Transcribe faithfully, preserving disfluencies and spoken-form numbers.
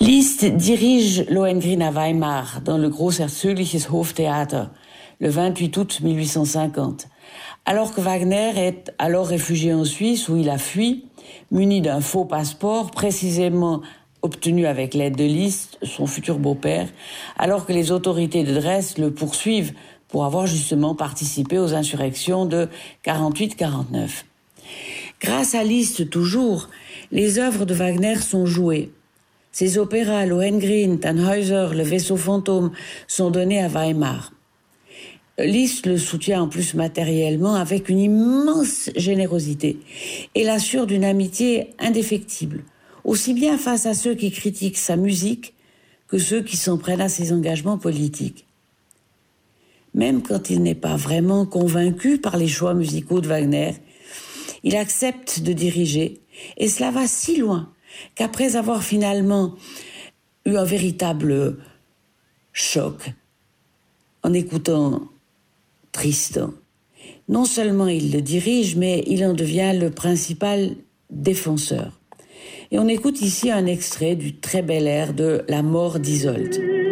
Liszt dirige Lohengrin à Weimar, dans le Großherzögliches Hoftheater, le vingt-huit août mille huit cent cinquante. Alors que Wagner est alors réfugié en Suisse, où il a fui, muni d'un faux passeport, précisément obtenu avec l'aide de Liszt, son futur beau-père, alors que les autorités de Dresde le poursuivent pour avoir justement participé aux insurrections de quarante-huit quarante-neuf. Grâce à Liszt toujours, les œuvres de Wagner sont jouées. Ses opéras, Lohengrin, Tannhäuser, Le Vaisseau fantôme, sont donnés à Weimar. Liszt le soutient en plus matériellement avec une immense générosité et l'assure d'une amitié indéfectible, aussi bien face à ceux qui critiquent sa musique que ceux qui s'en prennent à ses engagements politiques. Même quand il n'est pas vraiment convaincu par les choix musicaux de Wagner, il accepte de diriger, et cela va si loin qu'après avoir finalement eu un véritable choc en écoutant Tristan, non seulement il le dirige, mais il en devient le principal défenseur. Et on écoute ici un extrait du très bel air de La mort d'Isolde.